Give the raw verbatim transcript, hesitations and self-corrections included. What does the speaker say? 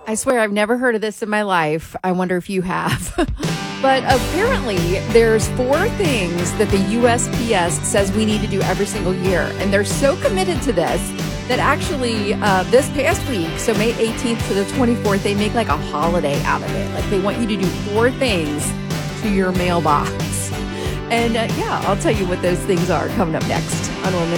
I swear I've never heard of this in my life. I wonder if you have. But apparently there's four things that the U S P S says we need to do every single year. And they're so committed to this that actually uh, this past week, so May eighteenth to the twenty-fourth, they make like a holiday out of it. Like they want you to do four things to your mailbox. And uh, yeah, I'll tell you what those things are coming up next on Women